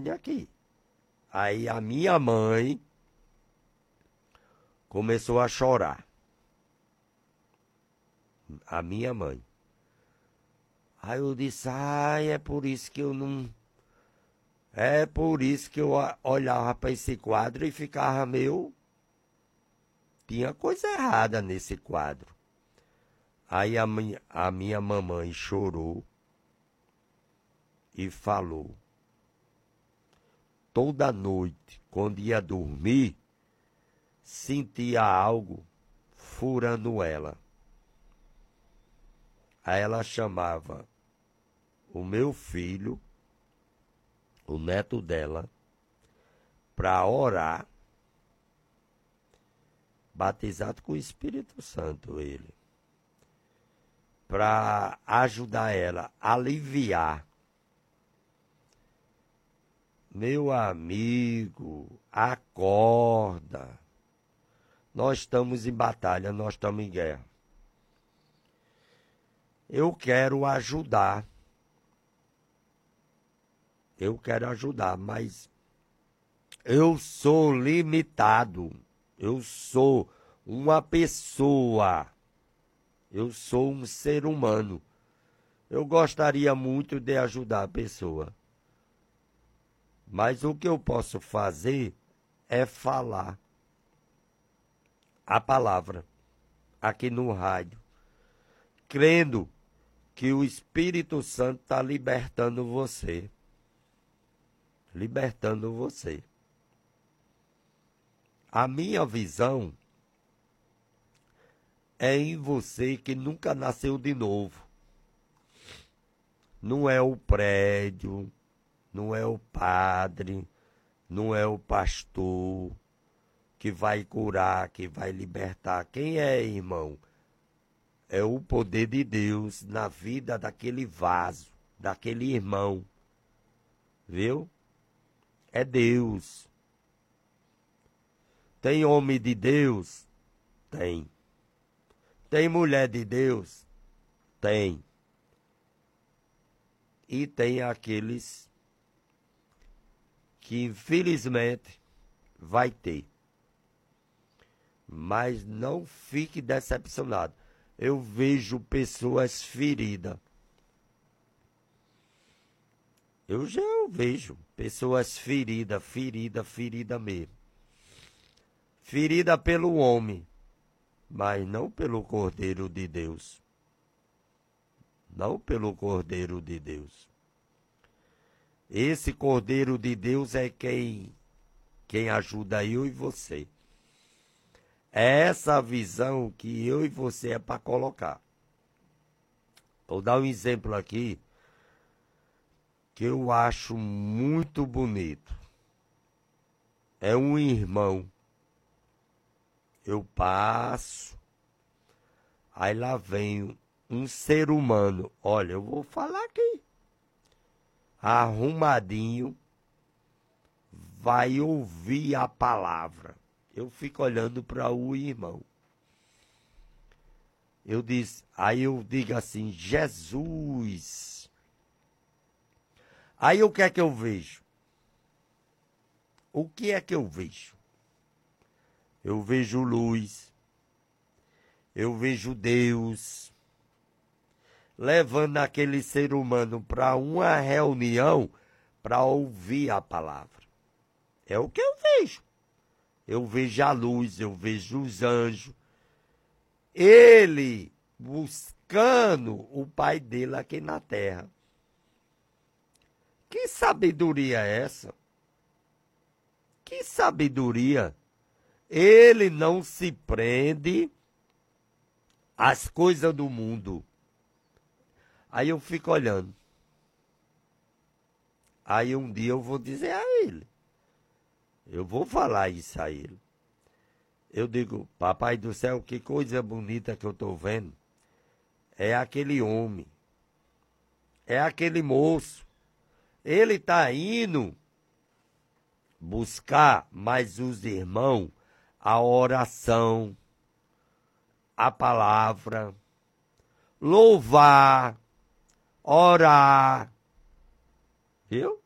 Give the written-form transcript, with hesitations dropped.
telefone aqui. Aí a minha mãe começou a chorar. A minha mãe. Aí eu disse, é por isso que eu não... É por isso que eu olhava para esse quadro e ficava meio... Tinha coisa errada nesse quadro. Aí a minha mamãe chorou e falou. Toda noite, quando ia dormir, sentia algo furando ela. Aí ela chamava o meu filho, o neto dela, para orar, batizado com o Espírito Santo, ele, para ajudar ela a aliviar. Meu amigo, acorda. Nós estamos em batalha, nós estamos em guerra. Eu quero ajudar. Eu quero ajudar, mas eu sou limitado. Eu sou uma pessoa. Eu sou um ser humano. Eu gostaria muito de ajudar a pessoa. Mas o que eu posso fazer é falar a palavra aqui no rádio, crendo que o Espírito Santo está libertando você. Libertando você. A minha visão é em você que nunca nasceu de novo. Não é o prédio, não é o padre, não é o pastor que vai curar, que vai libertar. Quem é, irmão? É o poder de Deus na vida daquele vaso, daquele irmão. Viu? É Deus. Tem homem de Deus? Tem. Tem mulher de Deus? Tem. E tem aqueles que infelizmente vai ter. Mas não fique decepcionado. Eu vejo pessoas feridas. Eu já vejo pessoas feridas mesmo. Ferida pelo homem, mas não pelo Cordeiro de Deus. Não pelo Cordeiro de Deus. Esse Cordeiro de Deus é quem ajuda eu e você. É essa visão que eu e você é para colocar. Vou dar um exemplo aqui que eu acho muito bonito. É um irmão. Eu passo, aí lá vem um ser humano. Olha, eu vou falar aqui. Arrumadinho, vai ouvir a palavra. Eu fico olhando para o irmão. Aí eu digo assim, Jesus. Aí o que é que eu vejo? O que é que eu vejo? Eu vejo luz. Eu vejo Deus levando aquele ser humano para uma reunião para ouvir a palavra. É o que eu vejo. Eu vejo a luz, eu vejo os anjos. Ele buscando o pai dele aqui na terra. Que sabedoria é essa? Que sabedoria? Ele não se prende às coisas do mundo. Aí eu fico olhando. Aí um dia eu vou dizer a ele. Eu vou falar isso a ele. Eu digo, papai do céu, que coisa bonita que eu estou vendo. É aquele homem. É aquele moço. Ele está indo buscar mais os irmãos, a oração, a palavra, louvar, orar. Viu?